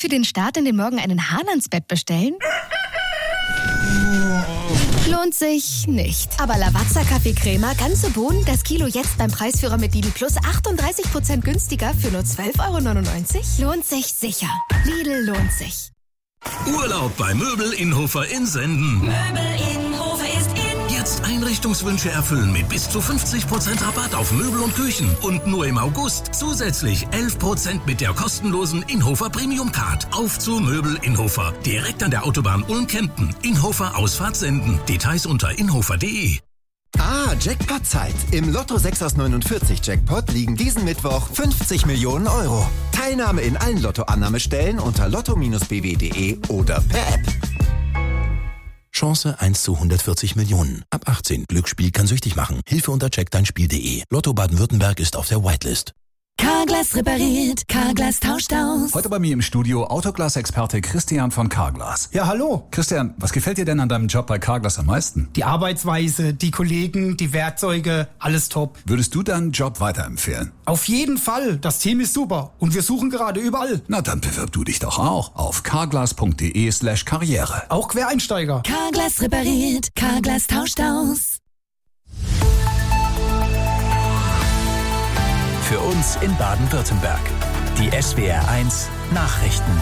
Für den Start in den Morgen einen Hahn ans Bett bestellen? Lohnt sich nicht. Aber Lavazza Kaffee-Crema, ganze Bohnen, das Kilo jetzt beim Preisführer mit Lidl Plus 38% günstiger für nur 12,99 €? Lohnt sich sicher. Lidl lohnt sich. Urlaub bei Möbel Innhofer in Senden. Möbel Innhofer ist in. Jetzt Einrichtungswünsche erfüllen mit bis zu 50% Rabatt auf Möbel und Küchen. Und nur im August zusätzlich 11% mit der kostenlosen Innhofer Premium Card. Auf zu Möbel Innhofer. Direkt an der Autobahn Ulm-Kempten. Innhofer Ausfahrt Senden. Details unter innhofer.de. Jackpot-Zeit. Im Lotto 6 aus 49 Jackpot liegen diesen Mittwoch 50 Millionen €. Teilnahme in allen Lottoannahmestellen unter lotto-bw.de oder per App. Chance 1 zu 140 Millionen. Ab 18. Glücksspiel kann süchtig machen. Hilfe unter checkdeinspiel.de. Lotto Baden-Württemberg ist auf der Whitelist. Carglass repariert, Carglass tauscht aus. Heute bei mir im Studio Autoglas-Experte Christian von Carglass. Ja, hallo. Christian, was gefällt dir denn an deinem Job bei Carglass am meisten? Die Arbeitsweise, die Kollegen, die Werkzeuge, alles top. Würdest du deinen Job weiterempfehlen? Auf jeden Fall. Das Team ist super. Und wir suchen gerade überall. Na, dann bewirb du dich doch auch auf carglass.de/karriere. Auch Quereinsteiger. Carglass repariert, Carglass tauscht aus. Für uns in Baden-Württemberg. Die SWR1 Nachrichten.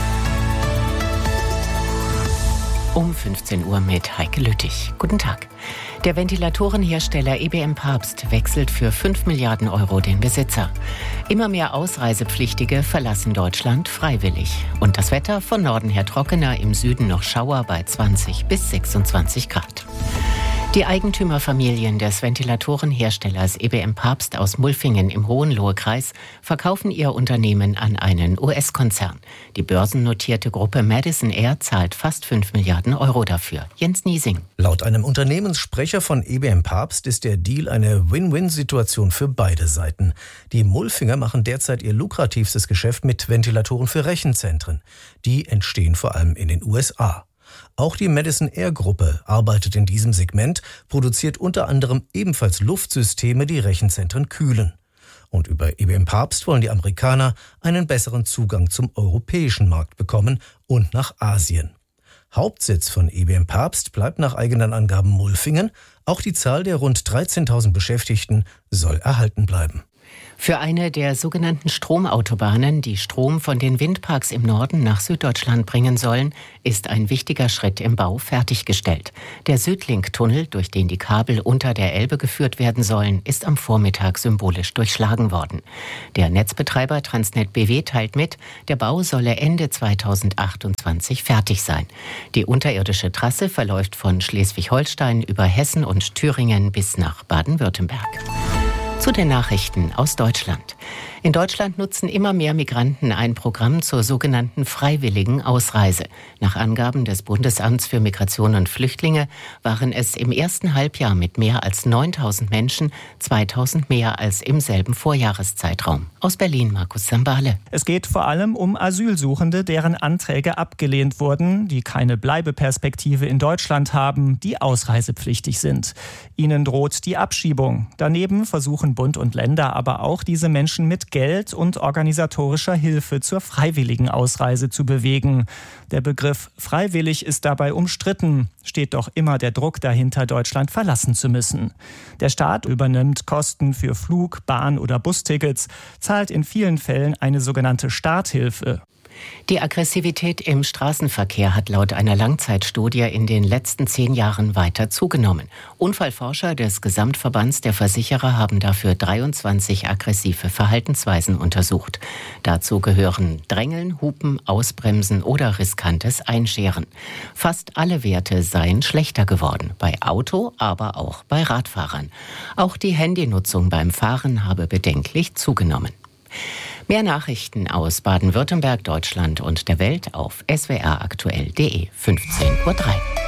Um 15 Uhr mit Heike Lüttich. Guten Tag. Der Ventilatorenhersteller EBM Papst wechselt für 5 Milliarden € den Besitzer. Immer mehr Ausreisepflichtige verlassen Deutschland freiwillig. Und das Wetter von Norden her trockener, im Süden noch Schauer bei 20 bis 26 Grad. Die Eigentümerfamilien des Ventilatorenherstellers EBM Papst aus Mulfingen im Hohenlohe-Kreis verkaufen ihr Unternehmen an einen US-Konzern. Die börsennotierte Gruppe Madison Air zahlt fast 5 Milliarden € dafür. Jens Niesing. Laut einem Unternehmenssprecher von EBM Papst ist der Deal eine Win-Win-Situation für beide Seiten. Die Mulfinger machen derzeit ihr lukrativstes Geschäft mit Ventilatoren für Rechenzentren. Die entstehen vor allem in den USA. Auch die Madison Air Gruppe arbeitet in diesem Segment, produziert unter anderem ebenfalls Luftsysteme, die Rechenzentren kühlen. Und über EBM Papst wollen die Amerikaner einen besseren Zugang zum europäischen Markt bekommen und nach Asien. Hauptsitz von EBM Papst bleibt nach eigenen Angaben Mulfingen. Auch die Zahl der rund 13.000 Beschäftigten soll erhalten bleiben. Für eine der sogenannten Stromautobahnen, die Strom von den Windparks im Norden nach Süddeutschland bringen sollen, ist ein wichtiger Schritt im Bau fertiggestellt. Der Südlink-Tunnel, durch den die Kabel unter der Elbe geführt werden sollen, ist am Vormittag symbolisch durchschlagen worden. Der Netzbetreiber Transnet BW teilt mit, der Bau solle Ende 2028 fertig sein. Die unterirdische Trasse verläuft von Schleswig-Holstein über Hessen und Thüringen bis nach Baden-Württemberg. Zu den Nachrichten aus Deutschland. In Deutschland nutzen immer mehr Migranten ein Programm zur sogenannten freiwilligen Ausreise. Nach Angaben des Bundesamts für Migration und Flüchtlinge waren es im ersten Halbjahr mit mehr als 9.000 Menschen 2.000 mehr als im selben Vorjahreszeitraum. Aus Berlin Markus Sambale. Es geht vor allem um Asylsuchende, deren Anträge abgelehnt wurden, die keine Bleibeperspektive in Deutschland haben, die ausreisepflichtig sind. Ihnen droht die Abschiebung. Daneben versuchen Bund und Länder aber auch, diese Menschen mit Geld und organisatorischer Hilfe zur freiwilligen Ausreise zu bewegen. Der Begriff freiwillig ist dabei umstritten, steht doch immer der Druck dahinter, Deutschland verlassen zu müssen. Der Staat übernimmt Kosten für Flug-, Bahn- oder Bustickets, zahlt in vielen Fällen eine sogenannte Starthilfe. Die Aggressivität im Straßenverkehr hat laut einer Langzeitstudie in den letzten 10 Jahren weiter zugenommen. Unfallforscher des Gesamtverbands der Versicherer haben dafür 23 aggressive Verhaltensweisen untersucht. Dazu gehören Drängeln, Hupen, Ausbremsen oder riskantes Einscheren. Fast alle Werte seien schlechter geworden, bei Auto, aber auch bei Radfahrern. Auch die Handynutzung beim Fahren habe bedenklich zugenommen. Mehr Nachrichten aus Baden-Württemberg, Deutschland und der Welt auf swraktuell.de, 15:03 Uhr.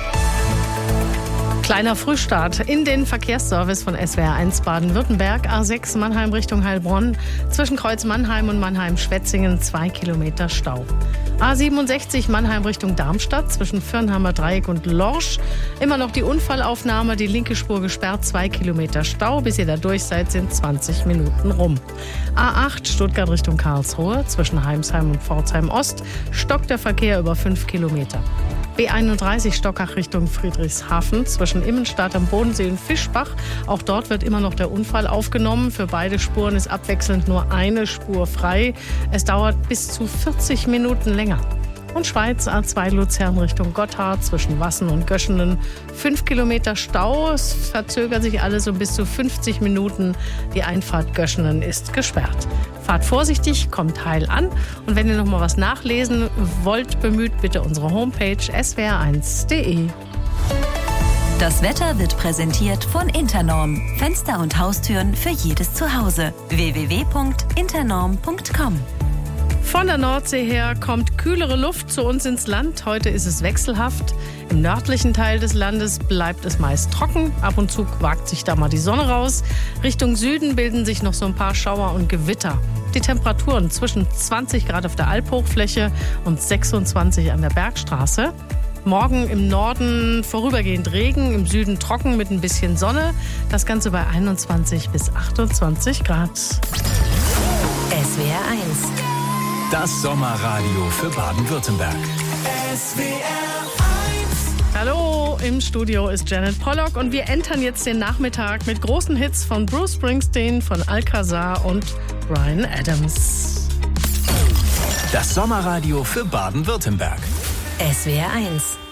Kleiner Frühstart in den Verkehrsservice von SWR1 Baden-Württemberg. A6 Mannheim Richtung Heilbronn. Zwischen Kreuz Mannheim und Mannheim-Schwetzingen 2 Kilometer Stau. A67 Mannheim Richtung Darmstadt zwischen Firnheimer Dreieck und Lorsch. Immer noch die Unfallaufnahme, die linke Spur gesperrt, 2 Kilometer Stau. Bis ihr da durch seid, sind 20 Minuten rum. A8 Stuttgart Richtung Karlsruhe zwischen Heimsheim und Pforzheim Ost stockt der Verkehr über 5 Kilometer. B31 Stockach Richtung Friedrichshafen zwischen Immenstadt am Bodensee und Fischbach. Auch dort wird immer noch der Unfall aufgenommen. Für beide Spuren ist abwechselnd nur eine Spur frei. Es dauert bis zu 40 Minuten länger. Und Schweiz A2 Luzern Richtung Gotthard zwischen Wassen und Göschenen. 5 Kilometer Stau. Es verzögert sich alles um bis zu 50 Minuten. Die Einfahrt Göschenen ist gesperrt. Fahrt vorsichtig, kommt heil an. Und wenn ihr noch mal was nachlesen wollt, bemüht bitte unsere Homepage swr1.de. Das Wetter wird präsentiert von Internorm. Fenster und Haustüren für jedes Zuhause. www.internorm.com. Von der Nordsee her kommt kühlere Luft zu uns ins Land. Heute ist es wechselhaft. Im nördlichen Teil des Landes bleibt es meist trocken. Ab und zu wagt sich da mal die Sonne raus. Richtung Süden bilden sich noch so ein paar Schauer und Gewitter. Die Temperaturen zwischen 20 Grad auf der Alphochfläche und 26 an der Bergstraße. Morgen im Norden vorübergehend Regen, im Süden trocken mit ein bisschen Sonne. Das Ganze bei 21 bis 28 Grad. SWR 1. Das Sommerradio für Baden-Württemberg. Hallo, im Studio ist Janet Pollock und wir entern jetzt den Nachmittag mit großen Hits von Bruce Springsteen, von Alcazar und Bryan Adams. Das Sommerradio für Baden-Württemberg. SWR 1.